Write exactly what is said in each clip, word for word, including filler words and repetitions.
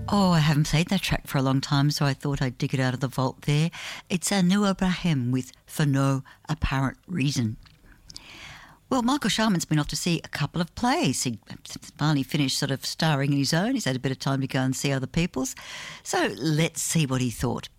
Oh, I haven't played that track for a long time, so I thought I'd dig it out of the vault there. It's Anu Ibrahim with For No Apparent Reason. Well, Michael Sharman's been off to see a couple of plays. He finally finished sort of starring in his own. He's had a bit of time to go and see other people's. So let's see what he thought.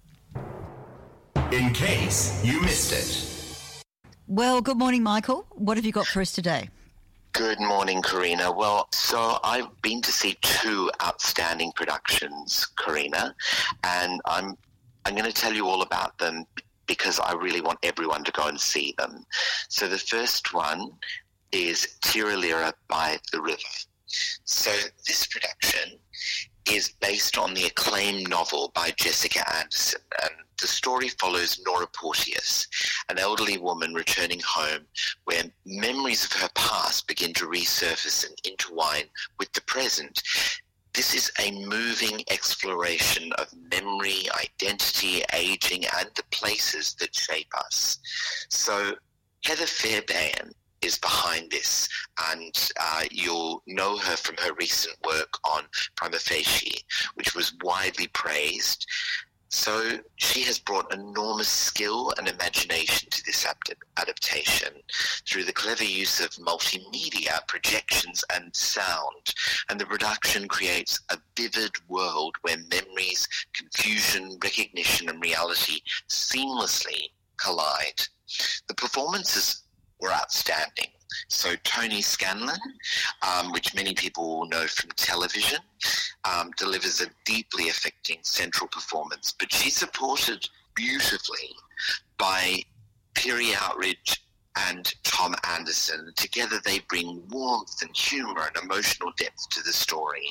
In case you missed it. Well, good morning, Michael. What have you got for us today? Good morning, Karina. Well, so I've been to see two outstanding productions, Karina, and I'm I'm going to tell you all about them because I really want everyone to go and see them. So the first one is Tiralira by the River. So this production is based on the acclaimed novel by Jessica Anderson, and the story follows Nora Porteous, an elderly woman returning home where memories of her past begin to resurface and intertwine with the present. This is a moving exploration of memory, identity, aging, and the places that shape us. So Heather Fairbairn is behind this, and uh, you'll know her from her recent work on Prima Facie, which was widely praised. So she has brought enormous skill and imagination to this adaptation through the clever use of multimedia, projections and sound. And the production creates a vivid world where memories, confusion, recognition and reality seamlessly collide. The performances were outstanding. So Tony Scanlon, um, which many people will know from television, um, delivers a deeply affecting central performance, but she's supported beautifully by Piri Outridge and Tom Anderson. Together they bring warmth and humour and emotional depth to the story.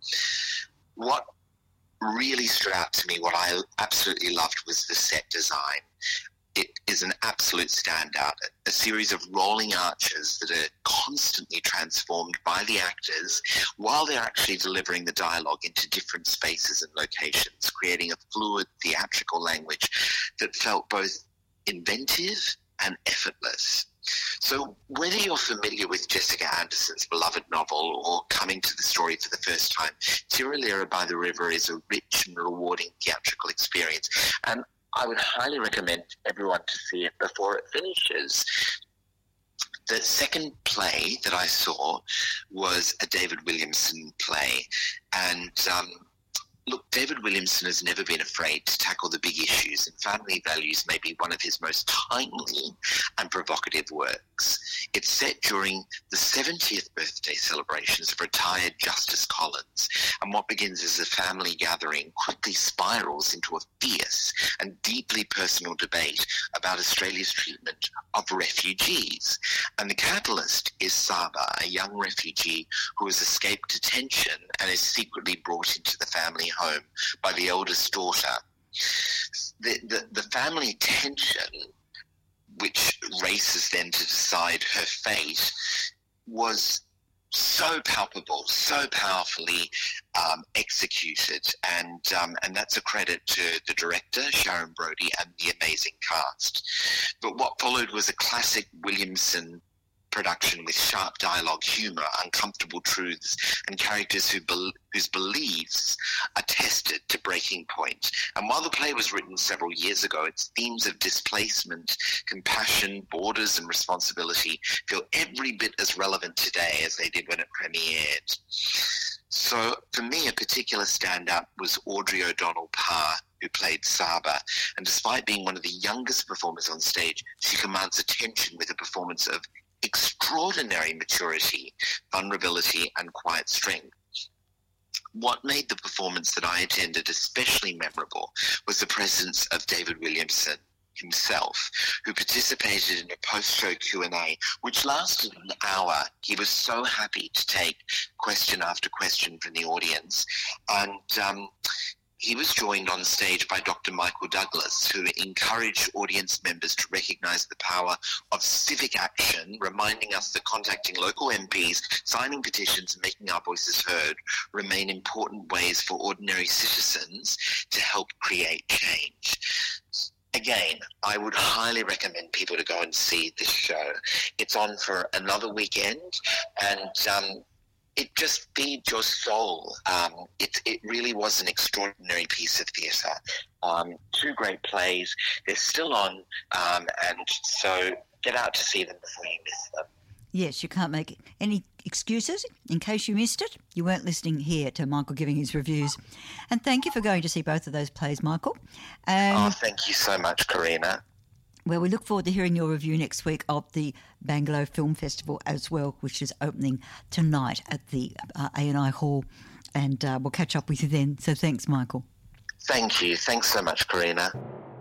What really stood out to me, what I absolutely loved, was the set design. It is an absolute standout, a series of rolling arches that are constantly transformed by the actors while they're actually delivering the dialogue into different spaces and locations, creating a fluid theatrical language that felt both inventive and effortless. So whether you're familiar with Jessica Anderson's beloved novel or coming to the story for the first time, Tiralira by the River is a rich and rewarding theatrical experience, and I would highly recommend everyone to see it before it finishes. The second play that I saw was a David Williamson play, and um, look, David Williamson has never been afraid to tackle the big issues, and family values may be one of his most timely and provocative works. It's set during the seventieth birthday celebrations of retired Justice Collins, and what begins as a family gathering quickly spirals into a fierce and deeply personal debate about Australia's treatment of refugees. And the catalyst is Saba, a young refugee who has escaped detention and is secretly brought into the family home by the eldest daughter. The, the, the family tension, which races then to decide her fate, was so palpable, so powerfully um, executed, and um, and that's a credit to the director, Sharon Brody, and the amazing cast. But what followed was a classic Williamson production with sharp dialogue, humour, uncomfortable truths, and characters who be- whose beliefs are tested to breaking point. And while the play was written several years ago, its themes of displacement, compassion, borders, and responsibility feel every bit as relevant today as they did when it premiered. So for me, a particular standout was Audrey O'Donnell-Parr, who played Saba. And despite being one of the youngest performers on stage, she commands attention with a performance of extraordinary maturity, vulnerability, and quiet strength. What made the performance that I attended especially memorable was the presence of David Williamson himself, who participated in a post-show Q and A, which lasted an hour. He was so happy to take question after question from the audience, and um, he was joined on stage by Doctor Michael Douglas, who encouraged audience members to recognise the power of civic action, reminding us that contacting local M Ps, signing petitions and making our voices heard remain important ways for ordinary citizens to help create change. Again, I would highly recommend people to go and see this show. It's on for another weekend, and um, it just feeds your soul. Um, it, it really was an extraordinary piece of theatre. Um, two great plays. They're still on, um, and so get out to see them before you miss them. Yes, you can't make any excuses. In case you missed it, you weren't listening here to Michael giving his reviews. And thank you for going to see both of those plays, Michael. Um, oh, thank you so much, Karina. Well, we look forward to hearing your review next week of the Bangalow Film Festival as well, which is opening tonight at the uh, A and I Hall. And uh, we'll catch up with you then. So thanks, Michael. Thank you. Thanks so much, Karina.